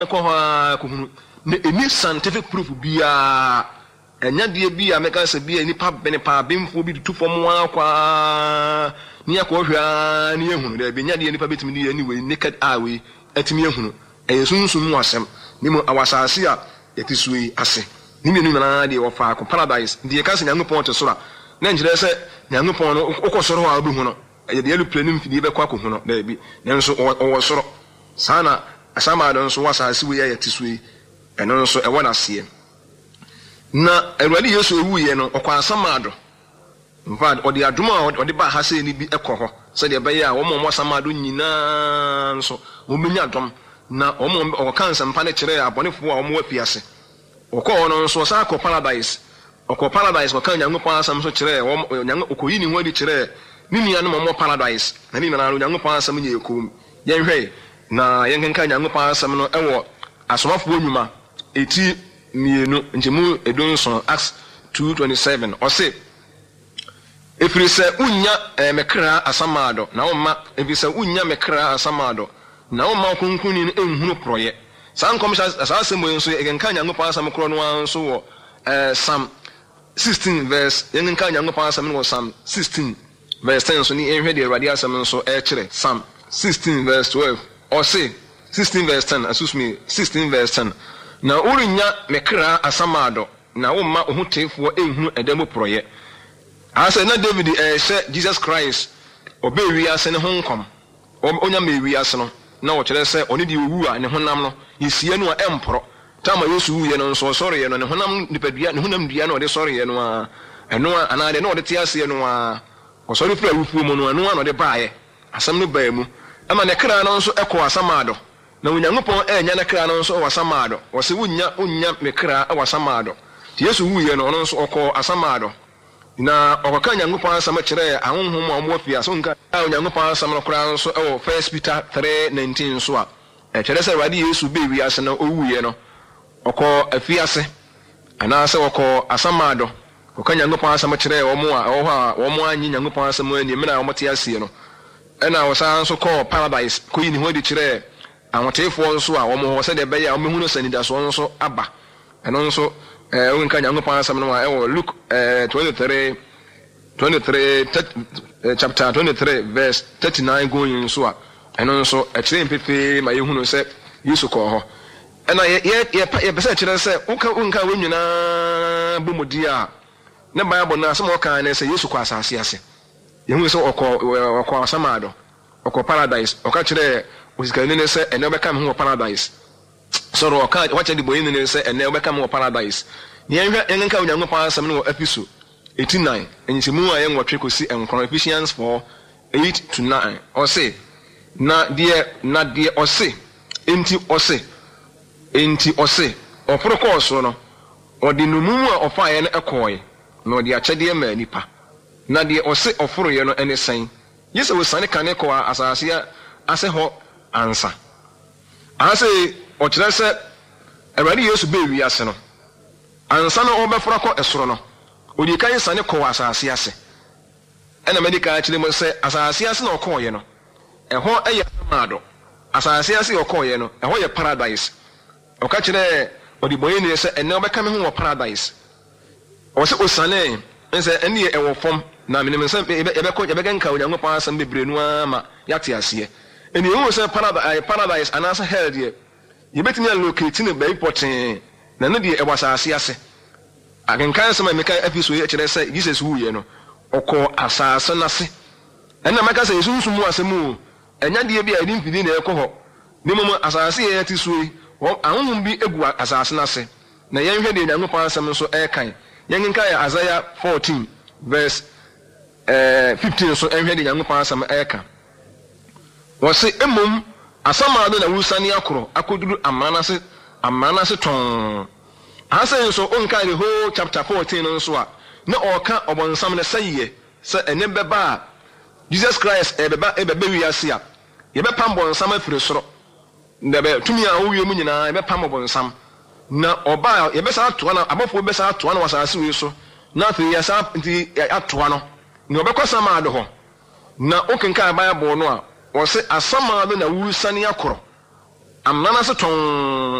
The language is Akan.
ko ha ko hunu ne any scientific proof bia enya de bia meka se bia nipa bene pa bemfo bi tu fom akwa ni akwa ni ehunu de bia nya de nipa betimi de anyway naked eye we atimi ehunu eyesunsun mu asem ni mu awasase a yetisui ase ni menu na de ofa ko paradise de ka se Nyankopɔn te soro na njire se Nyankopɔn no okosoro ha obi hu no ye de yelu planim fidi be kwa ko hu no da bi nenso owo soro sana asama do nso wasase we yetisui eno nso ewo na se na Awurade Yesu ewuye no okwa asama do mfa odi adoma odi ba ha se ni bi ekɔ hɔ se de be ya wo mo asama do nyina nso wo menya dom na o kan sampa ne kire abonefo a o mo afiase okɔ no nso sa akɔ paradise o kan Nyankopɔn asam so kire o nyang okoyi ni ho di kire ni nia no mo paradise na ni na Nyankopɔn asam nye ekom yen hwɛ na yen kan Nyankopɔn asam no ɛwɔ asomafo onwuma eti mienu njemu edonso Acts 2:27 o se efiri sɛ unya mekra asamado na o ma efiri sɛ unya mekra asamado na o ma kunkuni no enhunu proye san komisha asase mo nso egenka Nyankopɔn asam kro no anso wo Psalm 16 verse yenka Nyankopɔn asam no Psalm 16 verse 10 so ni enhwe de Awurade asam nso kyerɛ Psalm 16 verse 12 or say 16 verse 10 excuse me 16 verse 10 na urinya mekra asamado na o ma ohutefo enhunu edemo proye asa na David say Jesus Christ obe wi ase ne honkom onya me wi ase no na wo kire se oni di owu a ne honam no yesie no empro tama Yesu wu ye no so sori ye no ne honam nipadua ne honam dua no de sori ye no a eno ana de no de tiase no a o sori fra wufu mu no eno na de baaye asam no baa mu ama ne kra no nso ekɔ asamado na Onyankopɔn enya ne kra no nso o asamado wo se unya me kra e wasamado Yesu wu ye no no nso okɔ asamado na okaka Nyankopɔn asam kyerɛ ahonhom a mo afia so nka Nyankopɔn asam no kra nso ɛwɔ 1 Peter 3:19 so a kyerɛ sɛ Awurade Yesu be wi ase no owuye no ɔkɔ afiase ana sɛ ɔkɔ asamado okaka Nyankopɔn asam kyerɛ wɔn a ɛwɔ hɔ a wɔn anyi Nyankopɔn asam ani mena wɔn te ase no ɛna wɔsan nso kɔ paradise koyi ne ho di kyerɛ ahotefo nso a wɔn hɔ sɛ de bɛyɛ a wɔn hu no sanida so nso aba ɛno nso unka Nyankopɔn asam no a ɛwɔ Luke 23 chapter 23 verse 39 going so a ɛno nso ɛkyerɛ mpepe ma yehunu sɛ Yesu kɔ hɔ ɛna ye pɛsɛ kyerɛ sɛ unka wɔnyina bomodi a ne Bible na asɛm ɔka ne sɛ Yesu kɔ asase ase yehunu sɛ ɔkɔ asamado ɔkɔ paradise ɔka kyerɛ osikani ne sɛ ɛnɛ ɔbɛka me ho wɔ paradise sɔrɔ ɔka wakyɛ de boyin ne sɛ ɛnɛ ɔbɛka me wɔ paradise yɛnhwɛ yɛnka Onyankopɔn asɛm no wɔ episode 89 enyimu a yɛnwɔtwe kosi enkron Ephesians 4:8-9 ɔse na deɛ ɔse enti ɔse ɔforo kɔɔso no ɔde nomumu a ɔfaeɛ no ɛkɔɔe na ɔde akyɛdeɛ ma nipa na deɛ ɔse ɔforoyɛ no ɛne sɛn yɛsɛ wɔsane kane kɔ asase ase hɔ ansa ase ɔkyerɛ sɛ Awurade Yesu be wi ase no ansa no ɔbɛfora kɔ esoro no odi kan sane kɔ asase ase ɛna medical kyerɛ mo sɛ asase ase na ɔkɔɔyɛ no ɛhɔ ɛyɛ amado asase ase ɔkɔɔyɛ no ɛhɔ yɛ paradise ɔka kyerɛ odi boye ne sɛ ɛnɛ ɔbɛka me ho wɔ paradise ɔsɛ osane nsɛ ɛne ɛwɔ fam na menim sɛ yɛbɛka nka Onyankopɔn asɛm bebree no ama yɛate aseɛ ɛne ɛhu sɛ paradise anaasɛ hell deɛ yɛbɛtumi allocate ne baabi pɔtee na ne deɛ ɛwɔ asase ase akenkan sɛm a meka episode yɛ kyerɛ sɛ Jesus wuye no ɔkɔ asase n'ase ɛna maka sɛ yesunsun mu asɛm o ɛnya deɛ bi a ɛdi mfidi na ɛkɔ hɔ ne mu asase yɛ ti so yi ahonhom bi egu asase n'ase na yɛnhwɛ deɛ Nyankopɔn asɛm nso ɛkan yɛnkenka yɛ Isaiah 14 verse 15 so ɛhwɛ deɛ Nyankopɔn asɛm ɛka wɔse emom asamado na wusani akoro akoduru amanase tɔn hasan so onka the whole chapter 14 nso a na ɔka ɔbɔnsam ne sɛyɛ sɛ ɛne bɛba Jesus Christ ɛbɛba wiase a yɛbɛpam bɔnsam afiri soro ndɛbɛ tumi a wowie mu nyinaa yɛbɛpam bɔnsam na ɔba yɛbɛsa atoa no abɔfo bɛsa atoa no wasase wi so na afei yɛsa nti atoa no ne ɔbɛkɔ samado hɔ na okenka Bible no a wɔse asamado na wusani akoro amnana se ton